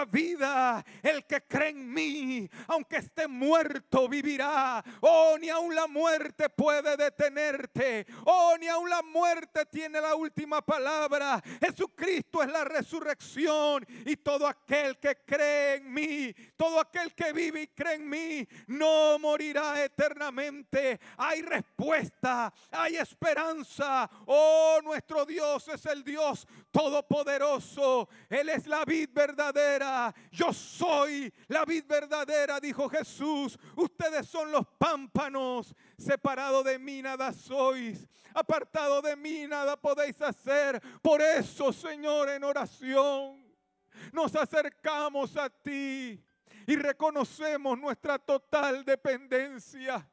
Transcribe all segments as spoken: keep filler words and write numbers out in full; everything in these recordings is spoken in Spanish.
la vida. El que cree en mí, aunque esté muerto, vivirá. Oh, ni aun la muerte puede detenerte. Oh, ni aun la muerte tiene la última palabra. Jesucristo es la resurrección. Y todo aquel que cree en mí, todo aquel que vive y cree en mí, no morirá eternamente. Hay respuesta, hay esperanza. Oh, nuestro Dios es el Dios todopoderoso. Él es la vid verdadera. Yo soy la vid verdadera, dijo Jesús. Ustedes son los pámpanos. Separado de mí nada sois. Apartado de mí nada podéis hacer. Por eso, Señor, en oración nos acercamos a ti y reconocemos nuestra total dependencia.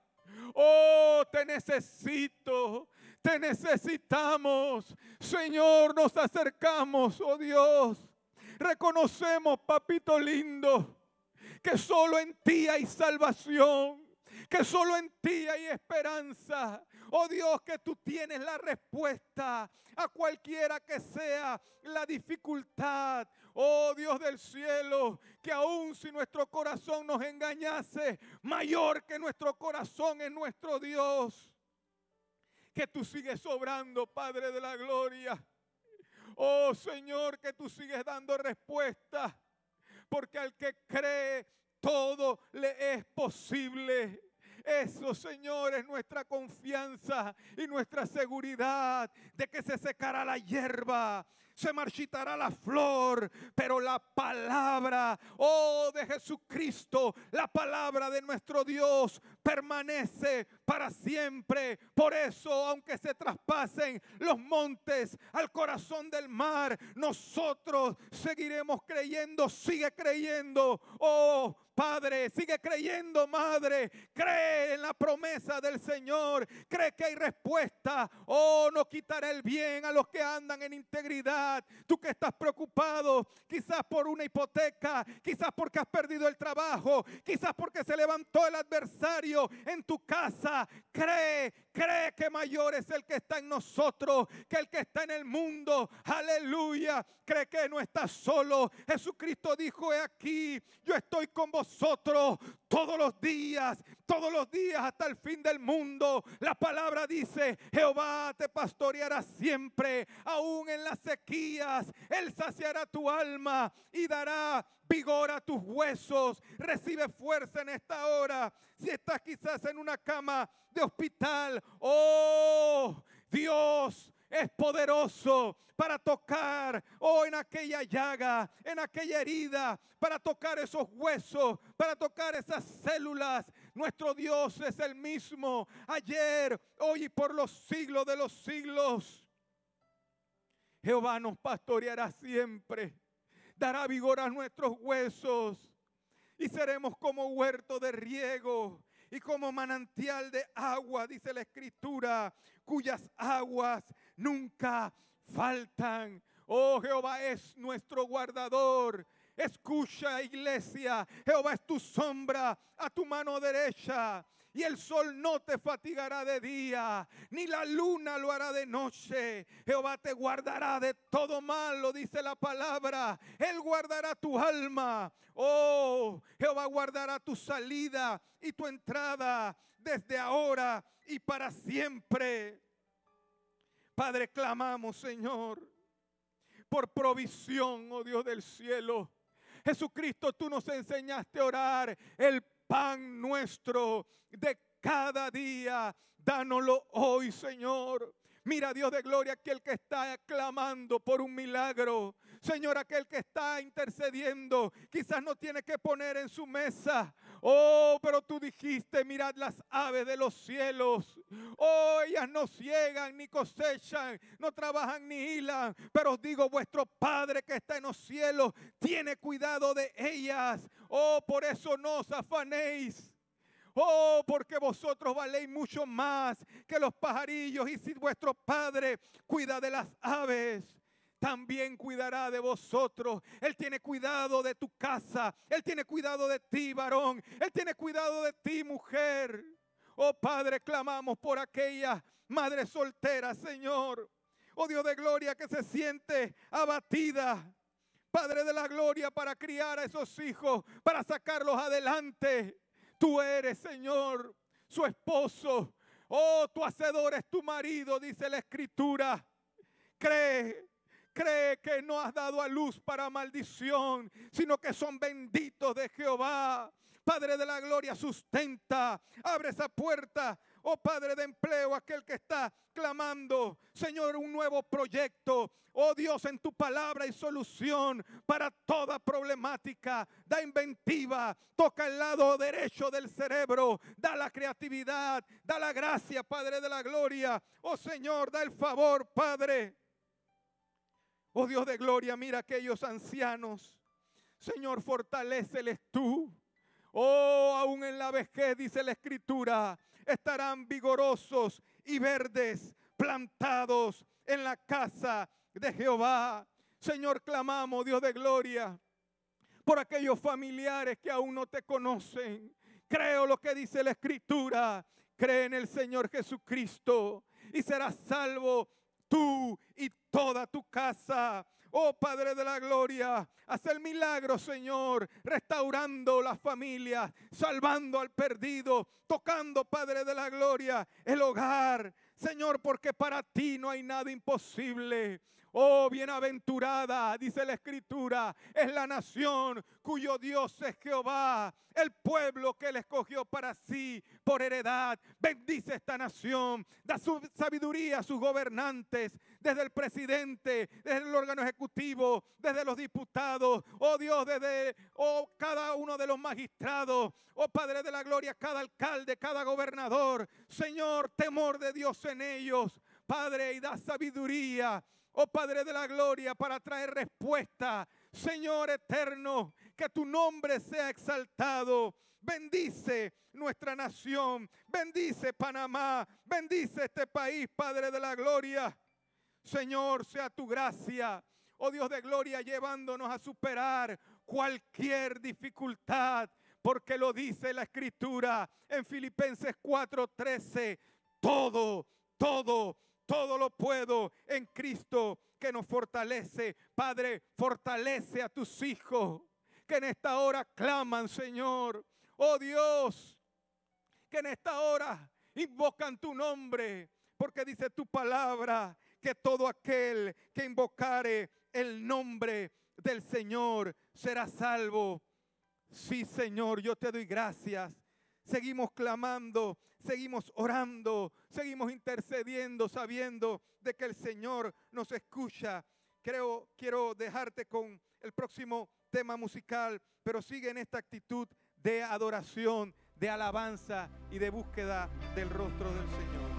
Oh, te necesito, te necesitamos. Señor, nos acercamos, oh Dios. Reconocemos, papito lindo, que solo en ti hay salvación, que solo en ti hay esperanza. Oh Dios, que tú tienes la respuesta a cualquiera que sea la dificultad. Oh Dios del cielo, que aun si nuestro corazón nos engañase, mayor que nuestro corazón es nuestro Dios. Que tú sigues obrando, Padre de la gloria. Oh Señor, que tú sigues dando respuesta, porque al que cree todo le es posible. Eso, Señor, es nuestra confianza y nuestra seguridad de que se secará la hierba, se marchitará la flor, pero la palabra, oh, de Jesucristo, la palabra de nuestro Dios permanece para siempre. Por eso, aunque se traspasen los montes al corazón del mar, nosotros seguiremos creyendo. Sigue creyendo, oh Padre, sigue creyendo, Madre. Cree en la promesa del Señor. Cree que hay respuesta. Oh, no quitará el bien a los que andan en integridad. Tú que estás preocupado, quizás por una hipoteca, quizás porque has perdido el trabajo, quizás porque se levantó el adversario en tu casa. Cree, cree que mayor es el que está en nosotros que el que está en el mundo. Aleluya. Cree que no estás solo. Jesucristo dijo: he aquí, yo estoy con vosotros todos los días, todos los días hasta el fin del mundo. La palabra dice: Jehová te pastoreará siempre, aún en las sequías. Él saciará tu alma y dará vigor a tus huesos. Recibe fuerza en esta hora. Si estás quizás en una cama de hospital, oh, Dios es poderoso para tocar, oh, en aquella llaga, en aquella herida, para tocar esos huesos, para tocar esas células. Nuestro Dios es el mismo ayer, hoy y por los siglos de los siglos. Jehová nos pastoreará siempre, dará vigor a nuestros huesos y seremos como huerto de riego y como manantial de agua, dice la Escritura, cuyas aguas nunca faltan. Oh, Jehová es nuestro guardador. Escucha, iglesia, Jehová es tu sombra a tu mano derecha. Y el sol no te fatigará de día, ni la luna lo hará de noche. Jehová te guardará de todo mal, lo dice la palabra. Él guardará tu alma. Oh, Jehová guardará tu salida y tu entrada desde ahora y para siempre. Padre, clamamos, Señor, por provisión, oh Dios del cielo. Jesucristo, tú nos enseñaste a orar: el pan nuestro de cada día, dánoslo hoy, Señor. Mira, Dios de gloria, aquel que está clamando por un milagro. Señor, aquel que está intercediendo, quizás no tiene que poner en su mesa. Oh, pero tú dijiste: mirad las aves de los cielos. Oh, ellas no ciegan ni cosechan, no trabajan ni hilan. Pero os digo, vuestro Padre que está en los cielos tiene cuidado de ellas. Oh, por eso no os afanéis. Oh, porque vosotros valéis mucho más que los pajarillos. Y si vuestro Padre cuida de las aves, también cuidará de vosotros. Él tiene cuidado de tu casa. Él tiene cuidado de ti, varón. Él tiene cuidado de ti, mujer. Oh, Padre, clamamos por aquella madre soltera, Señor. Oh, Dios de gloria, que se siente abatida Padre de la gloria, para criar a esos hijos, para sacarlos adelante. Tú eres, Señor, su esposo. Oh, tu hacedor es tu marido, dice la Escritura. Cree, cree que no has dado a luz para maldición, sino que son benditos de Jehová. Padre de la gloria, sustenta, abre esa puerta. Oh Padre de empleo, aquel que está clamando, Señor, un nuevo proyecto. Oh Dios, en tu palabra hay solución para toda problemática. Da inventiva, toca el lado derecho del cerebro, da la creatividad, da la gracia, Padre de la gloria. Oh Señor, da el favor, Padre. Oh Dios de gloria, mira aquellos ancianos. Señor, fortaléceles tú. Oh, aún en la vejez, dice la Escritura, estarán vigorosos y verdes, plantados en la casa de Jehová. Señor, clamamos, Dios de gloria, por aquellos familiares que aún no te conocen. Creo lo que dice la Escritura. Cree en el Señor Jesucristo y serás salvo tú y toda tu casa. Oh Padre de la gloria, haz el milagro, Señor, restaurando las familias, salvando al perdido, tocando, Padre de la gloria, el hogar. Señor, porque para ti no hay nada imposible. Oh, bienaventurada, dice la Escritura, es la nación cuyo Dios es Jehová, el pueblo que Él escogió para sí por heredad. Bendice esta nación, da su sabiduría a sus gobernantes, desde el presidente, desde el órgano ejecutivo, desde los diputados. Oh Dios, desde oh, cada uno de los magistrados. Oh Padre de la gloria, cada alcalde, cada gobernador. Señor, temor de Dios en ellos. Padre, y da sabiduría. Oh Padre de la gloria, para traer respuesta. Señor eterno, que tu nombre sea exaltado. Bendice nuestra nación. Bendice Panamá. Bendice este país, Padre de la gloria. Señor, sea tu gracia, oh Dios de gloria, llevándonos a superar cualquier dificultad. Porque lo dice la Escritura en Filipenses cuatro trece. Todo, todo, todo lo puedo en Cristo que nos fortalece. Padre, fortalece a tus hijos que en esta hora claman, Señor. Oh Dios, que en esta hora invocan tu nombre. Porque dice tu palabra que todo aquel que invocare el nombre del Señor será salvo. Sí, Señor, yo te doy gracias. Seguimos clamando, seguimos orando, seguimos intercediendo, sabiendo de que el Señor nos escucha. Creo, quiero dejarte con el próximo tema musical, pero sigue en esta actitud de adoración, de alabanza y de búsqueda del rostro del Señor.